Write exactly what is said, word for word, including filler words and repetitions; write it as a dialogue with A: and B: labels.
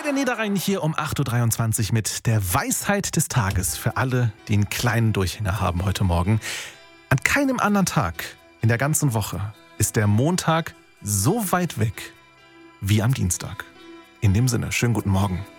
A: Morgen Niederrhein hier um acht Uhr dreiundzwanzig mit der Weisheit des Tages für alle, die einen kleinen Durchhänger haben heute Morgen. An keinem anderen Tag in der ganzen Woche ist der Montag so weit weg wie am Dienstag. In dem Sinne, schönen guten Morgen.